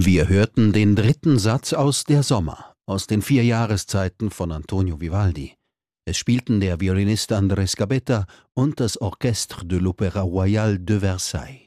Wir hörten den dritten Satz aus Der Sommer, aus den 4 Jahreszeiten von Antonio Vivaldi. Es spielten der Violinist Andrés Gabetta und das Orchestre de l'Opéra Royal de Versailles.